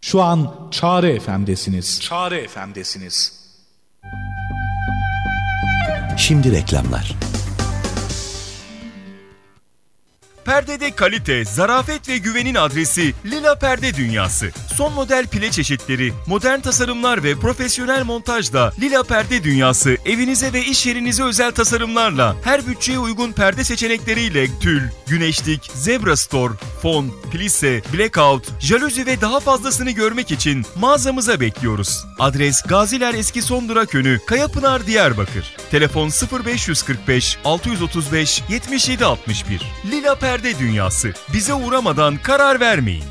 Şu an Çağrı FM'desiniz. Çağrı FM'desiniz. Şimdi reklamlar. Perdede kalite, zarafet ve güvenin adresi Lila Perde Dünyası. Son model pile çeşitleri, modern tasarımlar ve profesyonel montajla Lila Perde Dünyası evinize ve iş yerinize özel tasarımlarla her bütçeye uygun perde seçenekleriyle tül, güneşlik, zebra store, fon, plise, blackout, jaluzi ve daha fazlasını görmek için mağazamıza bekliyoruz. Adres Gaziler Eski Son Durak Önü, Kayapınar, Diyarbakır. Telefon 0545 635 77 61. Lila Perde Dünyası. Bize uğramadan karar vermeyin.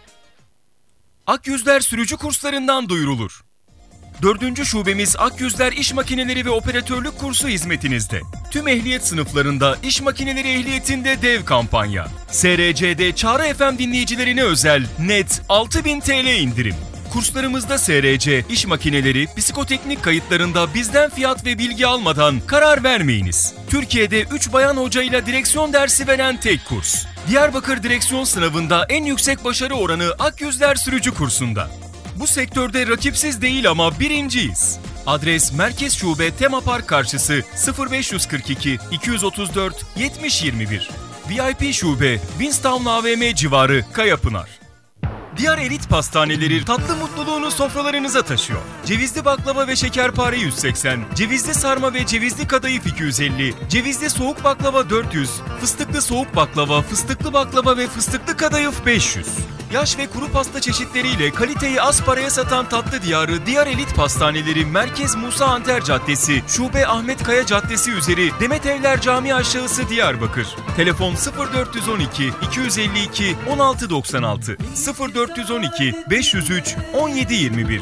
Akyüzler sürücü kurslarından duyurulur. 4. şubemiz Akyüzler İş Makineleri ve Operatörlük kursu hizmetinizde. Tüm ehliyet sınıflarında iş makineleri ehliyetinde dev kampanya. SRC'de Çağrı FM dinleyicilerine özel net 6.000 TL indirim. Kurslarımızda SRC, iş makineleri, psikoteknik kayıtlarında bizden fiyat ve bilgi almadan karar vermeyiniz. Türkiye'de 3 bayan hocayla direksiyon dersi veren tek kurs. Diyarbakır direksiyon sınavında en yüksek başarı oranı Akyüzler sürücü kursunda. Bu sektörde rakipsiz değil ama birinciyiz. Adres Merkez Şube Tema Park karşısı 0542 234 7021. VIP Şube Winstown AVM civarı Kayapınar. Diyar Elit Pastaneleri tatlı mutluluğunu sofralarınıza taşıyor. Cevizli baklava ve şekerpare 180, cevizli sarma ve cevizli kadayıf 250, cevizli soğuk baklava 400, fıstıklı soğuk baklava, fıstıklı baklava ve fıstıklı kadayıf 500. Yaş ve kuru pasta çeşitleriyle kaliteyi az paraya satan tatlı diyarı Diyar Elit Pastaneleri Merkez Musa Anter Caddesi, Şube Ahmet Kaya Caddesi üzeri Demet Evler Camii aşağısı Diyarbakır. Telefon 0412 252 1696 0412 503 1721.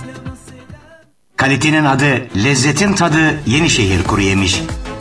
Kalitenin adı, lezzetin tadı Yenişehir Kuruyemiş.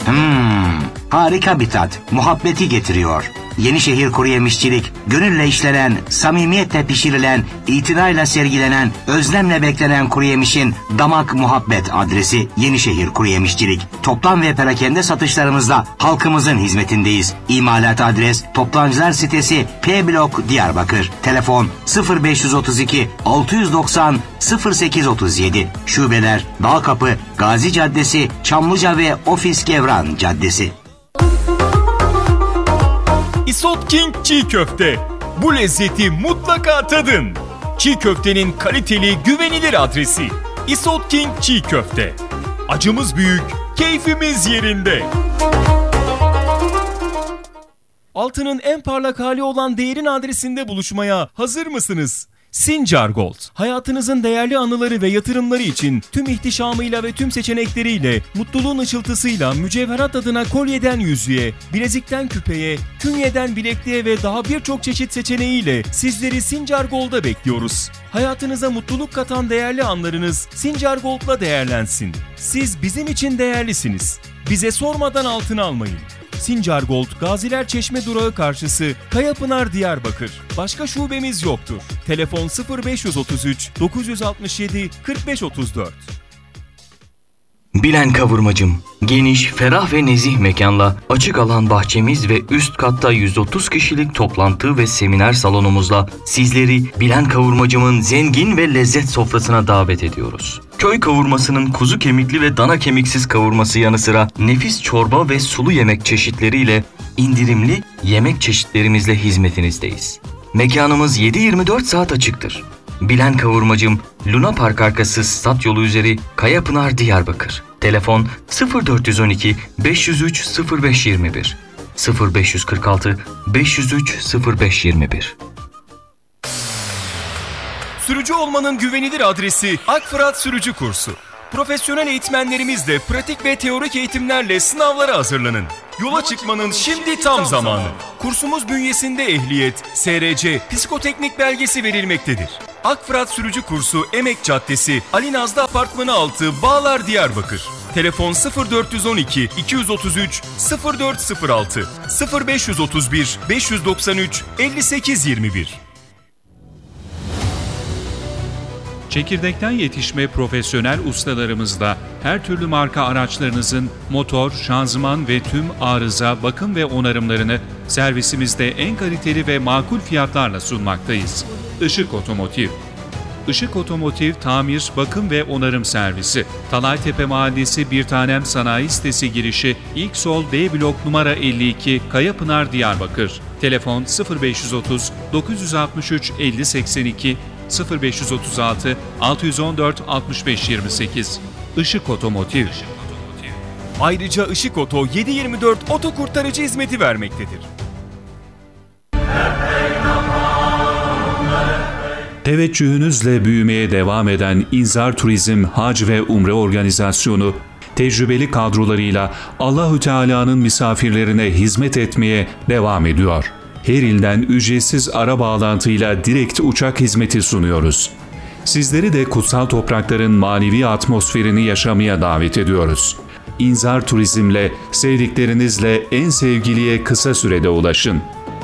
Harika bir tat, muhabbeti getiriyor. Yenişehir Kuruyemişçilik, gönülle işlenen, samimiyetle pişirilen, itinayla sergilenen, özlemle beklenen kuruyemişin damak muhabbet adresi Yenişehir Kuruyemişçilik. Toplam ve perakende satışlarımızla halkımızın hizmetindeyiz. İmalat adres Toptancılar Sitesi P Blok Diyarbakır. Telefon 0532 690 0837. Şubeler Dağkapı, Gazi Caddesi, Çamlıca ve Ofis Gevran Caddesi. İsot King Çiğ Köfte. Bu lezzeti mutlaka tadın. Çiğ köftenin kaliteli, güvenilir adresi. İsot King Çiğ Köfte. Acımız büyük, keyfimiz yerinde. Altının en parlak hali olan değerin adresinde buluşmaya hazır mısınız? Sincar Gold, hayatınızın değerli anıları ve yatırımları için tüm ihtişamıyla ve tüm seçenekleriyle, mutluluğun ışıltısıyla mücevherat adına kolyeden yüzüğe, bilezikten küpeye, künyeden bilekliğe ve daha birçok çeşit seçeneğiyle sizleri Sincar Gold'a bekliyoruz. Hayatınıza mutluluk katan değerli anlarınız Sincar Gold'la değerlensin. Siz bizim için değerlisiniz. Bize sormadan altın almayın. Sincar Gold, Gaziler Çeşme Durağı karşısı, Kayapınar, Diyarbakır. Başka şubemiz yoktur. Telefon 0533 967 4534. Bilen Kavurmacım, geniş, ferah ve nezih mekanla, açık alan bahçemiz ve üst katta 130 kişilik toplantı ve seminer salonumuzla sizleri Bilen Kavurmacım'ın zengin ve lezzet sofrasına davet ediyoruz. Köy kavurmasının kuzu kemikli ve dana kemiksiz kavurması yanı sıra nefis çorba ve sulu yemek çeşitleriyle indirimli yemek çeşitlerimizle hizmetinizdeyiz. Mekanımız 7/24 saat açıktır. Bilen Kavurmacım, Luna Park arkası Stat Yolu üzeri Kayapınar, Diyarbakır. Telefon 0412 503 0521 0546 503 0521. Sürücü olmanın güvenilir adresi Akfırat Sürücü Kursu. Profesyonel eğitmenlerimizle pratik ve teorik eğitimlerle sınavlara hazırlanın. Yola çıkmanın şimdi tam zamanı. Kursumuz bünyesinde ehliyet, SRC, psikoteknik belgesi verilmektedir. Akfırat Sürücü Kursu Emek Caddesi, Ali Nazlı Apartmanı 6, Bağlar, Diyarbakır. Telefon 0412 233 0406 0531 593 5821. Çekirdekten yetişme profesyonel ustalarımızla her türlü marka araçlarınızın motor, şanzıman ve tüm arıza, bakım ve onarımlarını servisimizde en kaliteli ve makul fiyatlarla sunmaktayız. Işık Otomotiv. Işık Otomotiv Tamir, Bakım ve Onarım Servisi. Talaytepe Mahallesi Bir Tanem Sanayi Sitesi girişi ilk sol B blok numara 52 Kayapınar Diyarbakır. Telefon 0530 963 50 82 0536 614 65 28. Işık Otomotiv. Ayrıca Işık Oto 7/24 oto kurtarıcı hizmeti vermektedir. Teveccühünüzle büyümeye devam eden İnzar Turizm Hac ve Umre Organizasyonu, tecrübeli kadrolarıyla Allahü Teala'nın misafirlerine hizmet etmeye devam ediyor. Her ilden ücretsiz ara bağlantıyla direkt uçak hizmeti sunuyoruz. Sizleri de kutsal toprakların manevi atmosferini yaşamaya davet ediyoruz. İnzar Turizm'le sevdiklerinizle en sevgiliye kısa sürede ulaşın.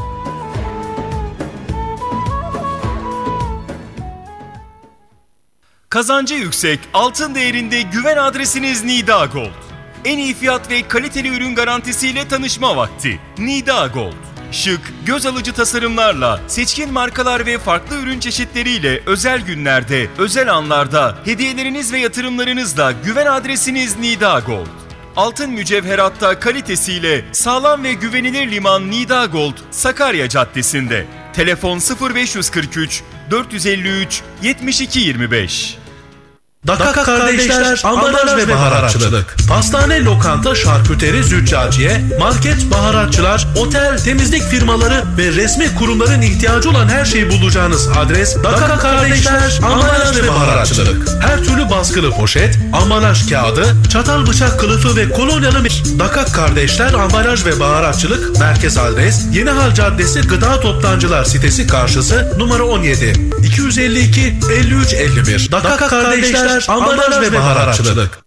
Kazancı yüksek, altın değerinde güven adresiniz Nida Gold. En iyi fiyat ve kaliteli ürün garantisiyle tanışma vakti. Nida Gold. Şık, göz alıcı tasarımlarla, seçkin markalar ve farklı ürün çeşitleriyle özel günlerde, özel anlarda, hediyeleriniz ve yatırımlarınızla güven adresiniz Nida Gold. Altın mücevheratta kalitesiyle sağlam ve güvenilir liman Nida Gold, Sakarya Caddesi'nde. Telefon 0543 453 7225. Dakak Kardeşler Ambalaj ve Baharatçılık. Pastane, lokanta, şarküteri, züccaciye, market, baharatçılar, otel, temizlik firmaları ve resmi kurumların ihtiyacı olan her şeyi bulacağınız adres Dakak Kardeşler Ambalaj ve Baharatçılık. Her türlü baskılı poşet, ambalaj kağıdı, çatal bıçak kılıfı ve kolonyalı Dakak Kardeşler Ambalaj ve Baharatçılık. Merkez adres Yenihal Caddesi Gıda Toptancılar sitesi karşısı numara 17 252 53 51. Dakak Kardeşler Ambalaj ve Baharatçılık.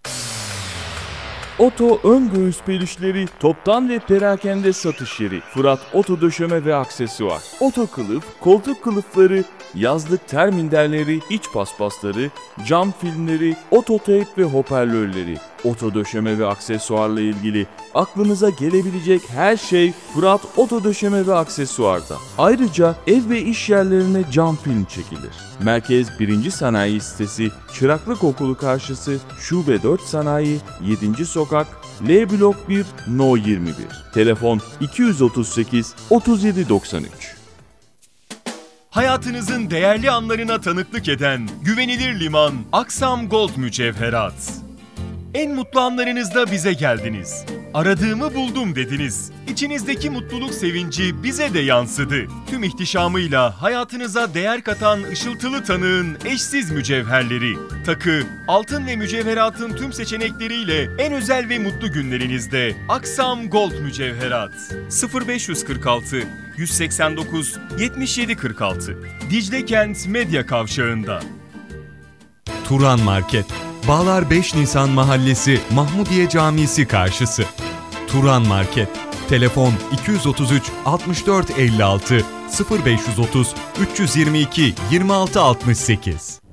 Oto ön göğüs pelişleri, toptan ve perakende satış yeri. Fırat Oto Döşeme ve Aksesuar. Oto kılıf, koltuk kılıfları, yazlık terminderleri, iç paspasları, cam filmleri, ototeyp ve hoparlörleri. Oto döşeme ve aksesuarla ilgili aklınıza gelebilecek her şey Fırat Oto Döşeme ve Aksesuar'da. Ayrıca ev ve iş yerlerine cam film çekilir. Merkez 1. Sanayi Sitesi, Çıraklık Okulu karşısı, Şube 4 Sanayi, 7. Sokak, L Blok 1, No 21. Telefon 238 37 93. Hayatınızın değerli anlarına tanıklık eden güvenilir liman Aksam Gold Mücevherat. En mutlu anlarınızda bize geldiniz. Aradığımı buldum dediniz. İçinizdeki mutluluk sevinci bize de yansıdı. Tüm ihtişamıyla hayatınıza değer katan ışıltılı tanığın eşsiz mücevherleri. Takı, altın ve mücevheratın tüm seçenekleriyle en özel ve mutlu günlerinizde Aksam Gold Mücevherat. 0546 189 77 46. Dicle Kent Medya Kavşağı'nda. Turan Market, Bağlar 5 Nisan Mahallesi Mahmudiye Camisi karşısı. Turan Market. Telefon 233 64 56 0530 322 26 68.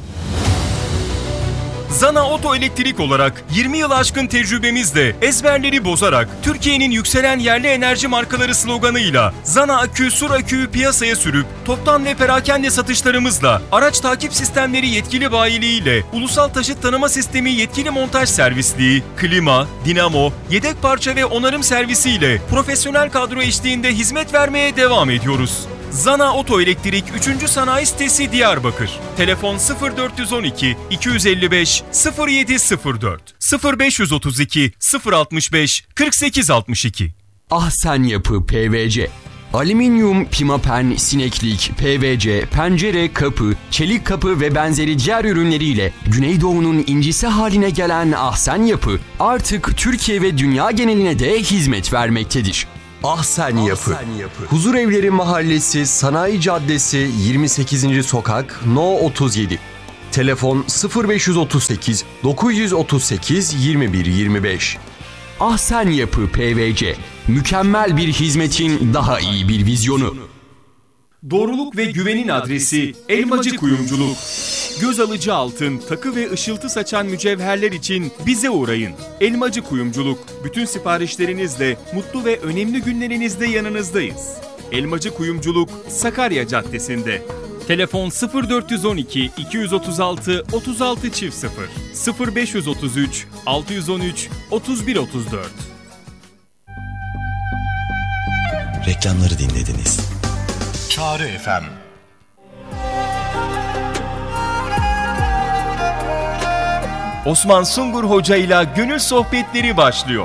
Zana Oto Elektrik olarak 20 yıl aşkın tecrübemizle ezberleri bozarak Türkiye'nin yükselen yerli enerji markaları sloganıyla Zana Akü, Sur Akü'yü piyasaya sürüp toptan ve perakende satışlarımızla araç takip sistemleri yetkili bayiliğiyle ulusal taşıt tanıma sistemi yetkili montaj servisliği, klima, dinamo, yedek parça ve onarım servisiyle profesyonel kadro eşliğinde hizmet vermeye devam ediyoruz. Zana Oto Elektrik 3. Sanayi Sitesi Diyarbakır. Telefon 0412 255 0704 0532 065 4862. Ahsen Yapı PVC. Alüminyum, pimapen, sineklik, PVC, pencere, kapı, çelik kapı ve benzeri diğer ürünleriyle Güneydoğu'nun incisi haline gelen Ahsen Yapı artık Türkiye ve dünya geneline de hizmet vermektedir. Ahsen Yapı. Huzurevleri Mahallesi Sanayi Caddesi 28. Sokak No 37. Telefon 0538 938 21 25. Ahsen Yapı PVC. Mükemmel bir hizmetin daha iyi bir vizyonu. Doğruluk ve güvenin adresi Elmacı Kuyumculuk. Göz alıcı altın, takı ve ışıltı saçan mücevherler için bize uğrayın. Elmacı Kuyumculuk, bütün siparişlerinizle mutlu ve önemli günlerinizde yanınızdayız. Elmacı Kuyumculuk, Sakarya Caddesi'nde. Telefon 0412 236 36 0 0533 613 3134. Reklamları dinlediniz. Çağrı FM. Osman Sungur Hoca ile Gönül Sohbetleri başlıyor.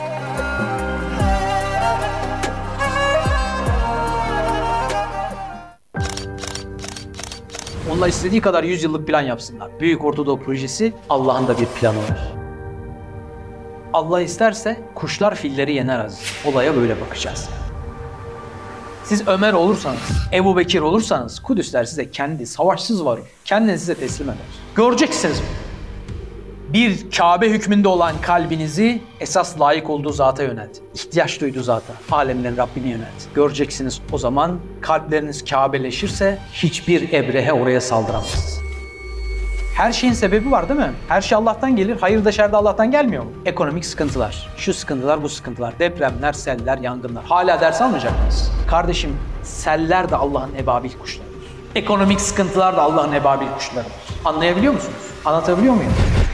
Onlar istediği kadar 100 yıllık plan yapsınlar. Büyük Ortadoğu projesi, Allah'ın da bir planı var. Allah isterse kuşlar filleri yener aziz. Olaya böyle bakacağız. Siz Ömer olursanız, Ebu Bekir olursanız Kudüsler size kendi savaşsız varır. Kendini size teslim eder. Göreceksiniz. Bir Kabe hükmünde olan kalbinizi esas layık olduğu zata yönelt. İhtiyaç duyduğu zata, alemlerin Rabbine yönelt. Göreceksiniz o zaman kalpleriniz Kabeleşirse hiçbir ebrehe oraya saldıramaz. Her şeyin sebebi var değil mi? Her şey Allah'tan gelir, hayır da şer de Allah'tan gelmiyor mu? Ekonomik sıkıntılar, şu sıkıntılar, bu sıkıntılar, depremler, seller, yangınlar. Hala ders almayacak mıyız? Kardeşim, seller de Allah'ın ebabil kuşlarıdır. Ekonomik sıkıntılar da Allah'ın ebabil kuşlarıdır. Anlayabiliyor musunuz? Anlatabiliyor muyum?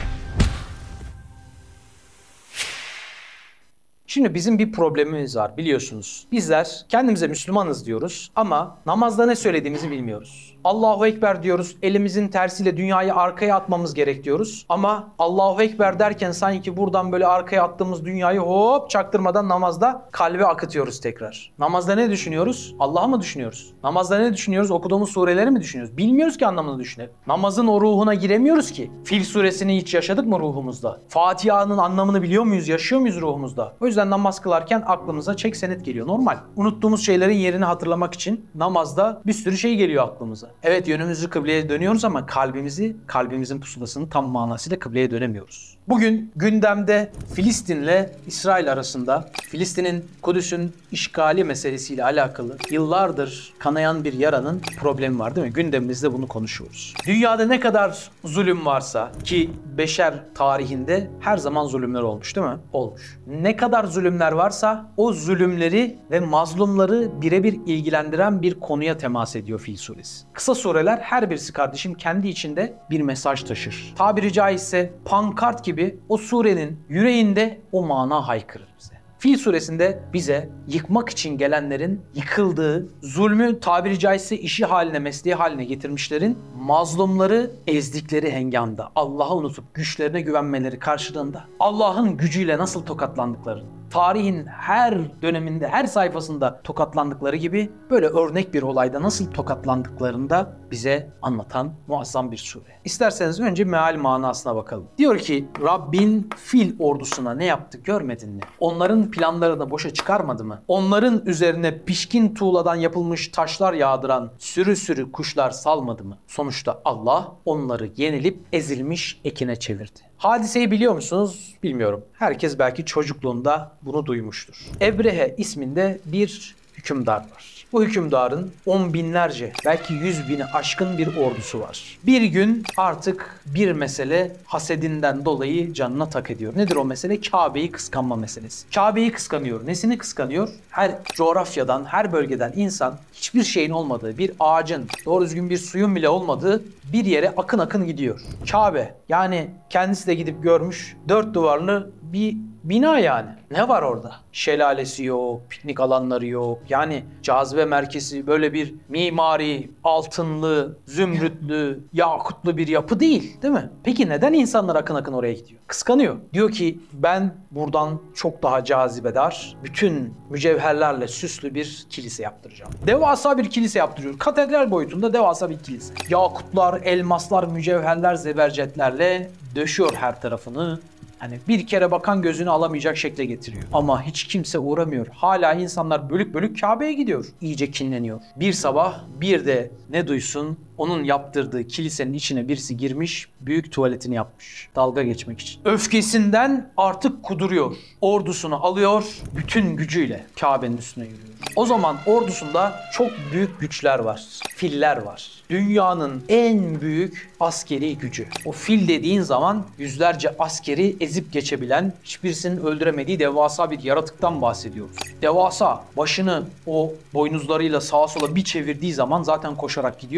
Şimdi bizim bir problemimiz var biliyorsunuz. Bizler kendimize Müslümanız diyoruz ama namazda ne söylediğimizi bilmiyoruz. Allahu Ekber diyoruz, elimizin tersiyle dünyayı arkaya atmamız gerek diyoruz. Ama Allahu Ekber derken sanki buradan böyle arkaya attığımız dünyayı hop çaktırmadan namazda kalbe akıtıyoruz tekrar. Namazda ne düşünüyoruz? Allah'ı mı düşünüyoruz? Namazda ne düşünüyoruz? Okuduğumuz sureleri mi düşünüyoruz? Bilmiyoruz ki anlamını düşünelim. Namazın o ruhuna giremiyoruz ki. Fil suresini hiç yaşadık mı ruhumuzda? Fatiha'nın anlamını biliyor muyuz? Yaşıyor muyuz ruhumuzda? O yüzden namaz kılarken aklımıza çek senet geliyor. Normal. Unuttuğumuz şeylerin yerini hatırlamak için namazda bir sürü şey geliyor aklımıza. Evet, yönümüzü kıbleye dönüyoruz ama kalbimizin pusulasını tam manasıyla kıbleye dönemiyoruz. Bugün gündemde Filistin'le İsrail arasında Filistin'in Kudüs'ün işgali meselesiyle alakalı yıllardır kanayan bir yaranın problemi var değil mi? Gündemimizde bunu konuşuyoruz. Dünyada ne kadar zulüm varsa ki beşer tarihinde her zaman zulümler olmuş değil mi? Olmuş. Ne kadar zulümler varsa o zulümleri ve mazlumları birebir ilgilendiren bir konuya temas ediyor Fil suresi. Kısa sureler her birisi kardeşim kendi içinde bir mesaj taşır. Tabiri caizse pankart gibi o surenin yüreğinde o mana haykırır bize. Fil suresinde bize yıkmak için gelenlerin yıkıldığı, zulmü tabiri caizse işi haline, mesleği haline getirmişlerin mazlumları ezdikleri hengamda, Allah'ı unutup güçlerine güvenmeleri karşılığında Allah'ın gücüyle nasıl tokatlandıklarını, tarihin her döneminde, her sayfasında tokatlandıkları gibi böyle örnek bir olayda nasıl tokatlandıklarını da bize anlatan muazzam bir sure. İsterseniz önce meal manasına bakalım. Diyor ki Rabbin fil ordusuna ne yaptı görmedin mi? Onların planlarını boşa çıkarmadı mı? Onların üzerine pişkin tuğladan yapılmış taşlar yağdıran sürü sürü kuşlar salmadı mı? Sonuçta Allah onları yenilip ezilmiş ekine çevirdi. Hadiseyi biliyor musunuz? Bilmiyorum. Herkes belki çocukluğunda bunu duymuştur. Ebrehe isminde bir hükümdar var. Bu hükümdarın 10 binlerce, belki 100 bini aşkın bir ordusu var. Bir gün artık bir mesele hasedinden dolayı canına tak ediyor. Nedir o mesele? Kabe'yi kıskanma meselesi. Kabe'yi kıskanıyor. Nesini kıskanıyor? Her coğrafyadan, her bölgeden insan hiçbir şeyin olmadığı, bir ağacın, doğru düzgün bir suyun bile olmadığı bir yere akın akın gidiyor. Kabe, yani kendisi de gidip görmüş, 4 duvarlı bir bina yani. Ne var orada? Şelalesi yok, piknik alanları yok. Yani cazibe merkezi böyle bir mimari, altınlı, zümrütlü, yakutlu bir yapı değil mi? Peki neden insanlar akın akın oraya gidiyor? Kıskanıyor. Diyor ki ben buradan çok daha cazibedar, bütün mücevherlerle süslü bir kilise yaptıracağım. Devasa bir kilise yaptırıyor. Katedral boyutunda devasa bir kilise. Yakutlar, elmaslar, mücevherler, zebercetlerle döşüyor her tarafını. Hani bir kere bakan gözünü alamayacak şekle getiriyor. Ama hiç kimse uğramıyor. Hala insanlar bölük bölük Kabe'ye gidiyor. İyice kinleniyor. Bir sabah bir de ne duysun onun yaptırdığı kilisenin içine birisi girmiş, büyük tuvaletini yapmış. Dalga geçmek için. Öfkesinden artık kuduruyor. Ordusunu alıyor, bütün gücüyle Kabe'nin üstüne yürüyor. O zaman ordusunda çok büyük güçler var. Filler var. Dünyanın en büyük askeri gücü. O fil dediğin zaman yüzlerce askeri ezip geçebilen, hiçbirisinin öldüremediği devasa bir yaratıktan bahsediyoruz. Devasa, başını o boynuzlarıyla sağa sola bir çevirdiği zaman zaten koşarak gidiyor.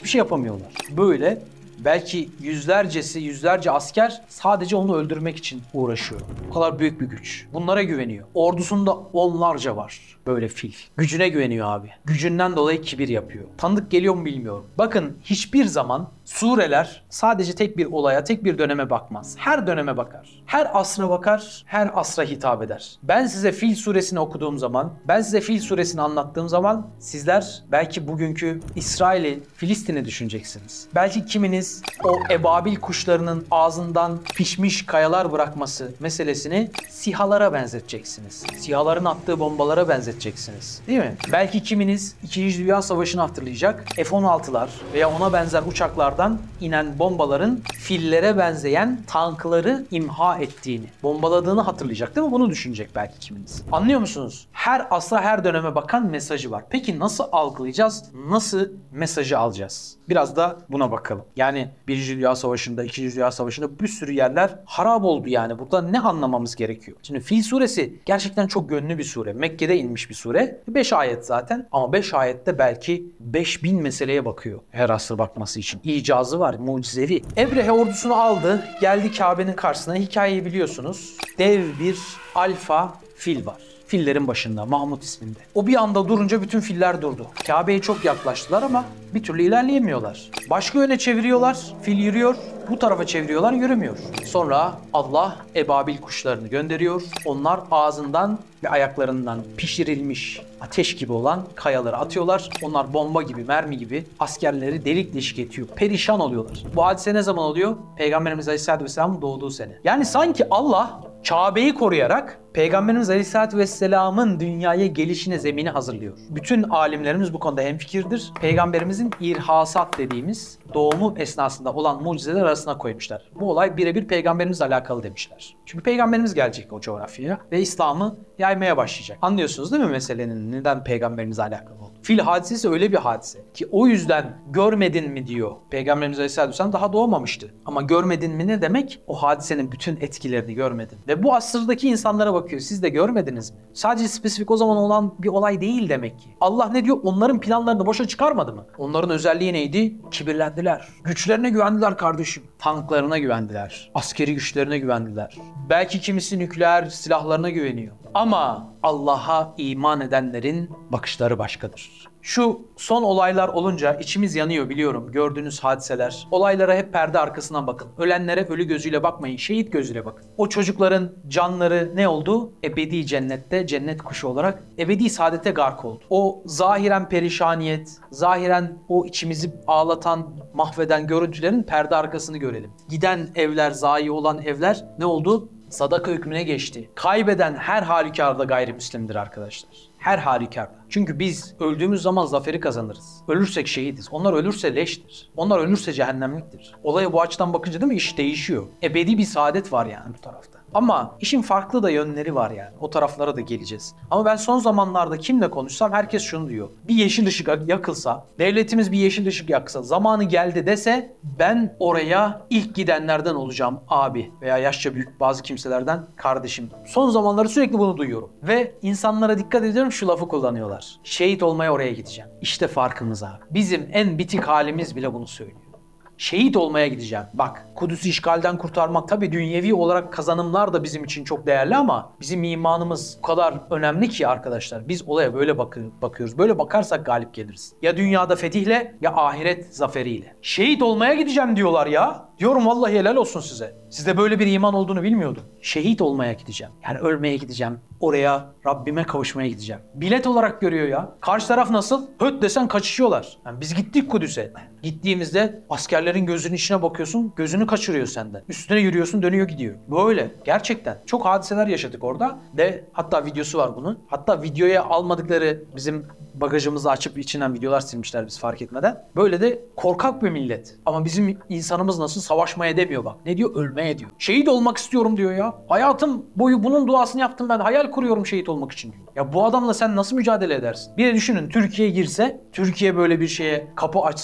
Hiçbir şey yapamıyorlar. Böyle belki yüzlerce asker sadece onu öldürmek için uğraşıyor. Bu kadar büyük bir güç. Bunlara güveniyor. Ordusunda onlarca var böyle fil. Gücüne güveniyor abi. Gücünden dolayı kibir yapıyor. Tanıdık geliyor mu bilmiyorum. Bakın hiçbir zaman sureler sadece tek bir olaya, tek bir döneme bakmaz. Her döneme bakar. Her asra bakar, her asra hitap eder. Ben size Fil suresini okuduğum zaman, ben size Fil suresini anlattığım zaman sizler belki bugünkü İsrail'i, Filistin'i düşüneceksiniz. Belki kiminiz o ebabil kuşlarının ağzından pişmiş kayalar bırakması meselesini SİHA'lara benzeteceksiniz. SİHA'ların attığı bombalara benzeteceksiniz. Değil mi? Belki kiminiz 2. Dünya Savaşı'nı hatırlayacak. F-16'lar veya ona benzer uçaklardan inen bombaların fillere benzeyen tankları imha ettiğini, bombaladığını hatırlayacak değil mi? Bunu düşünecek belki kiminiz. Anlıyor musunuz? Her asra, her döneme bakan mesajı var. Peki nasıl algılayacağız? Nasıl mesajı alacağız? Biraz da buna bakalım. Yani 1. Dünya Savaşı'nda, 2. Dünya Savaşı'nda bir sürü yerler harap oldu yani. Burada ne anlamamız gerekiyor? Şimdi Fil suresi gerçekten çok gönlü bir sure. Mekke'de inmiş bir sure. 5 ayet zaten ama 5 ayette belki 5000 meseleye bakıyor her asır bakması için. İcazı var, mucizevi. Ebrehe ordusunu aldı, geldi Kabe'nin karşısına. Hikayeyi biliyorsunuz. Dev bir alfa fil var. Fillerin başında, Mahmud isminde. O bir anda durunca bütün filler durdu. Kabe'ye çok yaklaştılar ama bir türlü ilerleyemiyorlar. Başka yöne çeviriyorlar, fil yürüyor. Bu tarafa çeviriyorlar, yürümüyor. Sonra Allah ebabil kuşlarını gönderiyor. Onlar ağzından ve ayaklarından pişirilmiş ateş gibi olan kayaları atıyorlar. Onlar bomba gibi, mermi gibi askerleri delik deşik ediyor. Perişan oluyorlar. Bu hadise ne zaman oluyor? Peygamberimiz Aleyhisselatü Vesselam'ın doğduğu sene. Yani sanki Allah Kabe'yi koruyarak Peygamberimiz Aleyhisselatü Vesselam'ın dünyaya gelişine zemini hazırlıyor. Bütün alimlerimiz bu konuda hemfikirdir. Peygamberimizin irhasat dediğimiz doğumu esnasında olan mucizeler arasına koymuşlar. Bu olay birebir Peygamberimizle alakalı demişler. Çünkü Peygamberimiz gelecek o coğrafyaya ve İslam'ı yaymaya başlayacak. Anlıyorsunuz değil mi meselenin neden Peygamberimizle alakalı olduğunu? Fil hadisesi öyle bir hadise ki o yüzden görmedin mi diyor. Peygamberimiz Aleyhisselatü Vesselam daha doğmamıştı. Ama görmedin mi ne demek? O hadisenin bütün etkilerini görmedin. Ve bu asırdaki insanlara bakıyor. Siz de görmediniz mi? Sadece spesifik o zaman olan bir olay değil demek ki. Allah ne diyor? Onların planlarını boşa çıkarmadı mı? Onların özelliği neydi? Kibirlendiler. Güçlerine güvendiler kardeşim. Tanklarına güvendiler. Askeri güçlerine güvendiler. Belki kimisi nükleer silahlarına güveniyor. Ama Allah'a iman edenlerin bakışları başkadır. Şu son olaylar olunca içimiz yanıyor biliyorum. Gördüğünüz hadiseler. Olaylara hep perde arkasından bakın. Ölenlere ölü gözüyle bakmayın. Şehit gözüyle bakın. O çocukların canları ne oldu? Ebedi cennette, cennet kuşu olarak ebedi saadete gark oldu. O zahiren perişaniyet, zahiren o içimizi ağlatan, mahveden görüntülerin perde arkasını görelim. Giden evler, zayi olan evler ne oldu? Sadaka hükmüne geçti. Kaybeden her halükarda gayrimüslimdir arkadaşlar. Her halükarda. Çünkü biz öldüğümüz zaman zaferi kazanırız. Ölürsek şehidiz. Onlar ölürse leştir. Onlar ölürse cehennemliktir. Olaya bu açıdan bakınca değil mi? İş değişiyor. Ebedi bir saadet var yani bu tarafta. Ama işin farklı da yönleri var yani. O taraflara da geleceğiz. Ama ben son zamanlarda kimle konuşsam herkes şunu diyor. Bir yeşil ışık yakılsa, devletimiz bir yeşil ışık yaksa, zamanı geldi dese ben oraya ilk gidenlerden olacağım abi. Veya yaşça büyük bazı kimselerden kardeşim. Son zamanlarda sürekli bunu duyuyorum. Ve insanlara dikkat ediyorum şu lafı kullanıyorlar. Şehit olmaya oraya gideceğim. İşte farkımız abi. Bizim en bitik halimiz bile bunu söylüyor. Şehit olmaya gideceğim. Bak, Kudüs'ü işgalden kurtarmak tabii dünyevi olarak kazanımlar da bizim için çok değerli ama bizim imanımız o kadar önemli ki arkadaşlar. Biz olaya böyle bakıyoruz. Böyle bakarsak galip geliriz. Ya dünyada fetihle ya ahiret zaferiyle. Şehit olmaya gideceğim diyorlar ya. Diyorum vallahi helal olsun size. Sizde böyle bir iman olduğunu bilmiyordum. Şehit olmaya gideceğim. Yani ölmeye gideceğim. Oraya Rabbime kavuşmaya gideceğim. Bilet olarak görüyor ya. Karşı taraf nasıl? Höt desen kaçışıyorlar. Yani biz gittik Kudüs'e. Gittiğimizde askerlerin gözünün içine bakıyorsun. Gözünü kaçırıyor senden. Üstüne yürüyorsun dönüyor gidiyor. Böyle. Gerçekten. Çok hadiseler yaşadık orada. De hatta videosu var bunun. Hatta videoya almadıkları bizim bagajımızı açıp içinden videolar silmişler biz fark etmeden. Böyle de korkak bir millet. Ama bizim insanımız nasıl? Savaşmaya demiyor bak. Ne diyor? Ölmeye diyor. Şehit olmak istiyorum diyor ya. Hayatım boyu bunun duasını yaptım ben. Hayal kuruyorum şehit olmak için diyor. Ya bu adamla sen nasıl mücadele edersin? Bir de düşünün Türkiye girse, Türkiye böyle bir şeye kapı açsa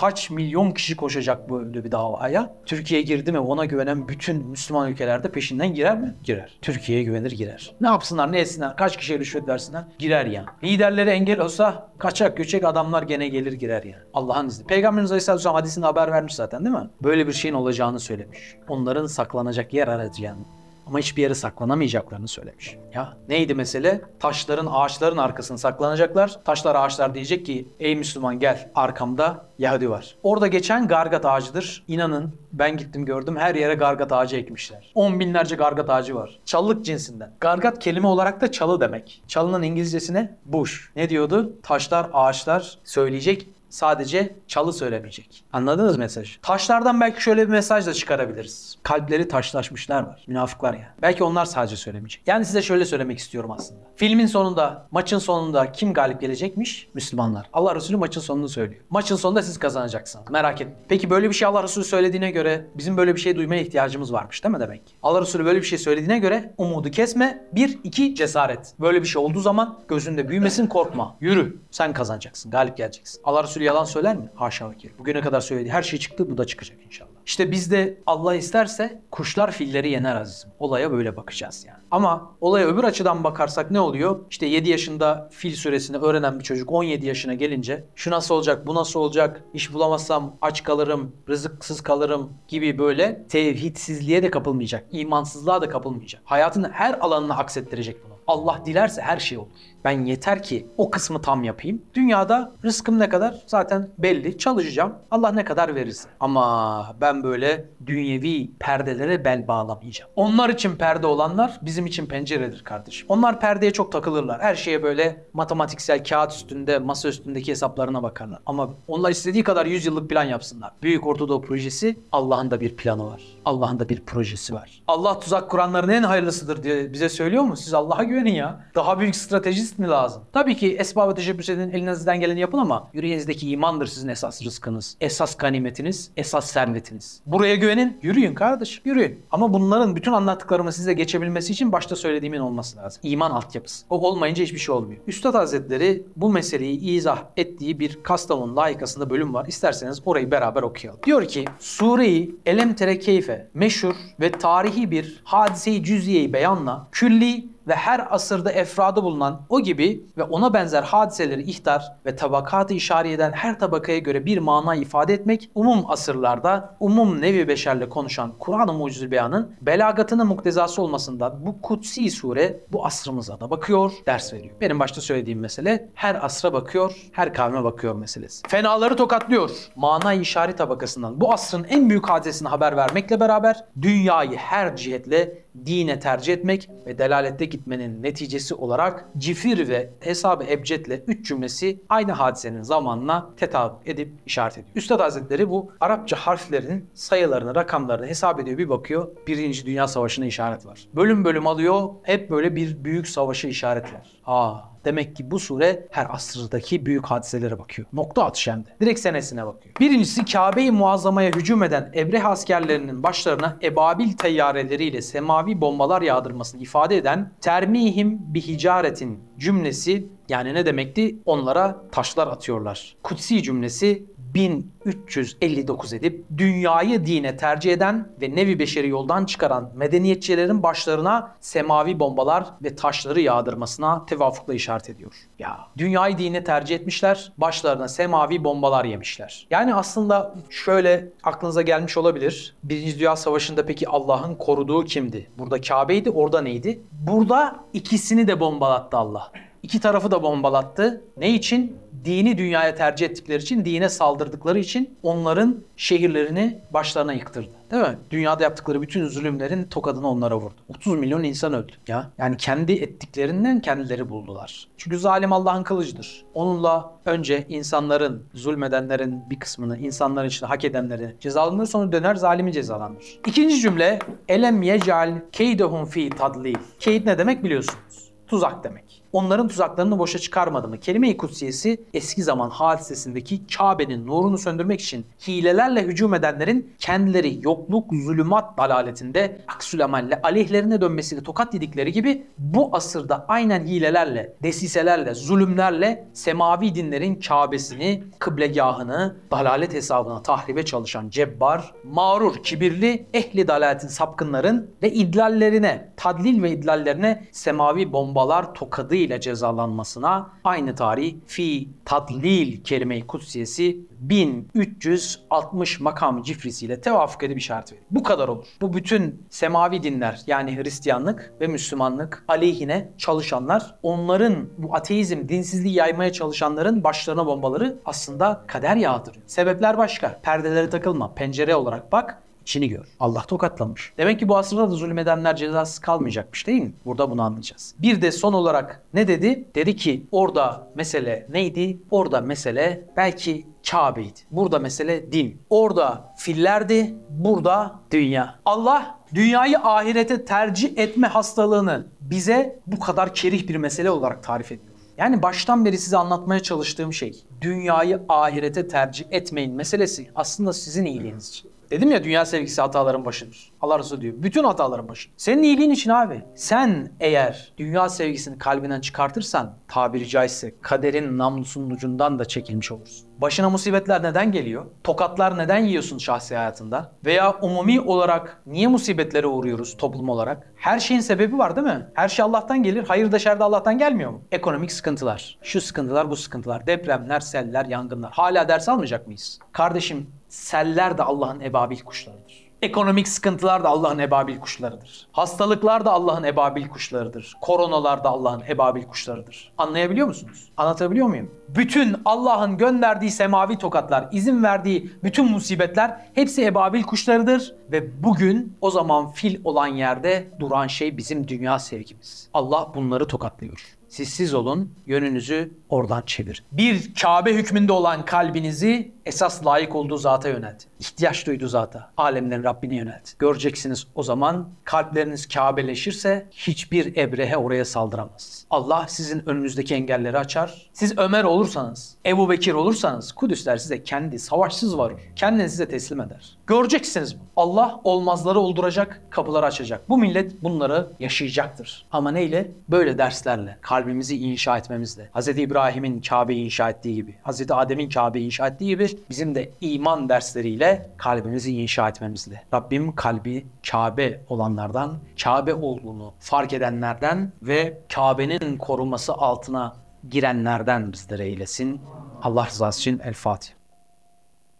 kaç milyon kişi koşacak böyle bir davaya? Türkiye girdi mi ona güvenen bütün Müslüman ülkelerde peşinden girer mi? Girer. Türkiye'ye güvenir girer. Ne yapsınlar ne etsinler kaç kişiye rüşvet versinler girer yani. Liderleri engel olsa kaçak göçek adamlar gene gelir girer yani. Allah'ın izni. Peygamberimiz Aleyhisselam hadisinde haber vermiş zaten değil mi? Böyle bir şeyin olacağını söylemiş. Onların saklanacak yer arayacağını. Ama hiçbir yere saklanamayacaklarını söylemiş. Ya neydi mesele? Taşların, ağaçların arkasına saklanacaklar. Taşlar, ağaçlar diyecek ki ey Müslüman gel arkamda Yahudi var. Orada geçen gargat ağacıdır. İnanın ben gittim gördüm her yere gargat ağacı ekmişler. 10 binlerce gargat ağacı var. Çalılık cinsinden. Gargat kelime olarak da çalı demek. Çalının İngilizcesi ne? Bush. Ne diyordu? Taşlar, ağaçlar söyleyecek. Sadece çalı söylemeyecek. Anladınız mesajı? Taşlardan belki şöyle bir mesaj da çıkarabiliriz. Kalpleri taşlaşmışlar var. Münafıklar yani. Belki onlar sadece söylemeyecek. Yani size şöyle söylemek istiyorum aslında. Filmin sonunda, maçın sonunda kim galip gelecekmiş? Müslümanlar. Allah Resulü maçın sonunu söylüyor. Maçın sonunda siz kazanacaksınız. Merak etmeyin. Peki böyle bir şey Allah Resulü söylediğine göre bizim böyle bir şey duymaya ihtiyacımız varmış değil mi demek? Allah Resulü böyle bir şey söylediğine göre umudu kesme. 1, 2 cesaret. Böyle bir şey olduğu zaman gözünde büyümesin korkma. Yürü. Sen kazanacaksın. Galip geleceksin. Allah Resulü yalan söyler mi? Haşa ve kella. Bugüne kadar söylediği her şey çıktı. Bu da çıkacak inşallah. İşte biz de Allah isterse kuşlar filleri yener azizim. Olaya böyle bakacağız yani. Ama olaya öbür açıdan bakarsak ne oluyor? İşte 7 yaşında fil suresini öğrenen bir çocuk 17 yaşına gelince şu nasıl olacak, bu nasıl olacak, iş bulamazsam aç kalırım, rızıksız kalırım gibi böyle tevhidsizliğe de kapılmayacak, imansızlığa da kapılmayacak. Hayatın her alanına aksettirecek bunu. Allah dilerse her şey olur. Ben yeter ki o kısmı tam yapayım. Dünyada rızkım ne kadar zaten belli. Çalışacağım. Allah ne kadar verirse. Ama ben böyle dünyevi perdelere bel bağlamayacağım. Onlar için perde olanlar bizim için penceredir kardeşim. Onlar perdeye çok takılırlar. Her şeye böyle matematiksel kağıt üstünde, masa üstündeki hesaplarına bakarlar. Ama onlar istediği kadar 100 yıllık plan yapsınlar. Büyük Ortadoğu projesi Allah'ın da bir planı var. Allah'ın da bir projesi var. Allah tuzak kuranların en hayırlısıdır diye bize söylüyor mu? Siz Allah'a güvenin ya. Daha büyük stratejist mi lazım? Tabii ki esbab-ı teşebbüs edin, elinizden geleni yapın ama yüreğinizdeki imandır sizin esas rızkınız, esas ganimetiniz, esas servetiniz. Buraya güvenin, yürüyün kardeşim, yürüyün. Ama bunların bütün anlattıklarımı size geçebilmesi için başta söylediğimin olması lazım. İman altyapısı. O olmayınca hiçbir şey olmuyor. Üstad Hazretleri bu meseleyi izah ettiği bir Kastamonu layıkasında bölüm var. İsterseniz orayı beraber okuyalım. Diyor ki, Sure-i Elem Tere Keyfe meşhur ve tarihi bir hadise-i cüziyeyi beyanla külli ve her asırda efradı bulunan o gibi ve ona benzer hadiseleri ihtar ve tabakat-ı işariyeden her tabakaya göre bir mana ifade etmek, umum asırlarda umum nevi beşerle konuşan Kur'an-ı Mucizül Beyan'ın belagatının muktezası olmasından bu kutsi sure bu asrımıza da bakıyor, ders veriyor. Benim başta söylediğim mesele her asra bakıyor, her kavme bakıyor meselesi. Fenaları tokatlıyor. Mana-i işari tabakasından bu asrın en büyük hadisesini haber vermekle beraber dünyayı her cihetle dine tercih etmek ve delalette gitmenin neticesi olarak cifir ve hesab-ı ebcedle 3 cümlesi aynı hadisenin zamanına tetabüt edip işaret ediyor. Üstad Hazretleri bu Arapça harflerin sayılarını, rakamlarını hesap ediyor. Bir bakıyor 1. Dünya Savaşı'na işaret var. Bölüm bölüm alıyor. Hep böyle bir büyük savaşa işaretler. Demek ki bu sure her asırdaki büyük hadiselere bakıyor. Nokta atışı hem de. Direkt senesine bakıyor. Birincisi Kabe-i Muazzama'ya hücum eden Ebrehe askerlerinin başlarına ebabil teyyareleriyle semavi bombalar yağdırmasını ifade eden termihim bi hicaretin cümlesi yani ne demekti? Onlara taşlar atıyorlar. Kutsi cümlesi 1359 edip dünyayı dine tercih eden ve nevi beşeri yoldan çıkaran medeniyetçilerin başlarına semavi bombalar ve taşları yağdırmasına tevafukla işaret ediyor. Ya dünyayı dine tercih etmişler, başlarına semavi bombalar yemişler. Yani aslında şöyle aklınıza gelmiş olabilir. Birinci Dünya Savaşı'nda peki Allah'ın koruduğu kimdi? Burada Kabe'ydi, orada neydi? Burada ikisini de bombalattı Allah. İki tarafı da bombalattı. Ne için? Dini dünyaya tercih ettikleri için, dine saldırdıkları için onların şehirlerini başlarına yıktırdı. Değil mi? Dünyada yaptıkları bütün zulümlerin tokadını onlara vurdu. 30 milyon insan öldü. Yani kendi ettiklerinden kendileri buldular. Çünkü zalim Allah'ın kılıcıdır. Onunla önce insanların, zulmedenlerin bir kısmını, insanların içinde hak edenleri cezalandırır, sonra döner zalimi cezalandırır. İkinci cümle Elem yecal keydehum fi tadlil. Keyd ne demek biliyorsunuz? Tuzak demek. onların tuzaklarını boşa çıkarmadı mı? Kelime-i kutsiyesi eski zaman hadisesindeki Kabe'nin nurunu söndürmek için hilelerle hücum edenlerin kendileri yokluk, zulümat dalaletinde aksülamalle aleyhlerine dönmesiyle tokat yedikleri gibi bu asırda aynen hilelerle, desiselerle, zulümlerle semavi dinlerin Kabe'sini, kıblegahını, dalalet hesabına tahribe çalışan cebbar, mağrur, kibirli, ehli dalaletin sapkınların ve idlallerine, tadlil ve idlallerine semavi bombalar tokadıyla cezalanmasına aynı tarih fi tadlil kelime-i kutsiyesi 1360 makam cifrisiyle tevafuk edip işaret verir. Bu kadar olur. Bu bütün semavi dinler yani Hristiyanlık ve Müslümanlık aleyhine çalışanlar, onların bu ateizm, dinsizliği yaymaya çalışanların başlarına bombaları aslında kader yağdırıyor. Sebepler başka. Perdelere takılma. Pencere olarak bak. İçini gör. Allah tokatlamış. Demek ki bu asırda da zulmedenler cezasız kalmayacakmış değil mi? Burada bunu anlayacağız. Bir de son olarak ne dedi? Dedi ki orada mesele neydi? Orada mesele belki Kabe'ydi. Burada mesele din. Orada fillerdi. Burada dünya. Allah dünyayı ahirete tercih etme hastalığını bize bu kadar kerih bir mesele olarak tarif ediyor. Yani baştan beri size anlatmaya çalıştığım şey, dünyayı ahirete tercih etmeyin meselesi aslında sizin iyiliğiniz için. Dedim ya dünya sevgisi hataların başıdır. Allah Resulü diyor. Bütün hataların başı. Senin iyiliğin için abi. Sen eğer dünya sevgisini kalbinden çıkartırsan tabiri caizse kaderin namlusunun ucundan da çekilmiş olursun. Başına musibetler neden geliyor? Tokatlar neden yiyorsun şahsi hayatında? Veya umumi olarak niye musibetlere uğruyoruz toplum olarak? Her şeyin sebebi var değil mi? Her şey Allah'tan gelir. Hayır da şer de Allah'tan gelmiyor mu? Ekonomik sıkıntılar. Şu sıkıntılar, bu sıkıntılar. Depremler, seller, yangınlar. Hala ders almayacak mıyız? Kardeşim, seller de Allah'ın ebabil kuşlarıdır. Ekonomik sıkıntılar da Allah'ın ebabil kuşlarıdır. Hastalıklar da Allah'ın ebabil kuşlarıdır. Koronalar da Allah'ın ebabil kuşlarıdır. Anlayabiliyor musunuz? Anlatabiliyor muyum? Bütün Allah'ın gönderdiği semavi tokatlar, izin verdiği bütün musibetler hepsi ebabil kuşlarıdır. Ve bugün o zaman fil olan yerde duran şey bizim dünya sevgimiz. Allah bunları tokatlıyor. Siz olun, yönünüzü oradan çevir. Bir Kabe hükmünde olan kalbinizi esas layık olduğu zata yönelt. İhtiyaç duyduğu zata, alemlerin Rabbine yönelt. Göreceksiniz o zaman kalpleriniz Kabeleşirse hiçbir ebrehe oraya saldıramaz. Allah sizin önünüzdeki engelleri açar. Siz Ömer olursanız, Ebu Bekir olursanız Kudüsler size kendi savaşsız varır. Kendini size teslim eder. Göreceksiniz bu. Allah olmazları olduracak, kapıları açacak. Bu millet bunları yaşayacaktır. Ama neyle? Böyle derslerle, kalbimizi inşa etmemizle. Hz. İbrahim'in Kabe'yi inşa ettiği gibi, Hz. Adem'in Kabe'yi inşa ettiği gibi bizim de iman dersleriyle kalbimizi inşa etmemizle. Rabbim kalbi Kabe olanlardan, Kabe olduğunu fark edenlerden ve Kabe'nin korunması altına girenlerden bizlere eylesin. Allah rızası için El Fatiha.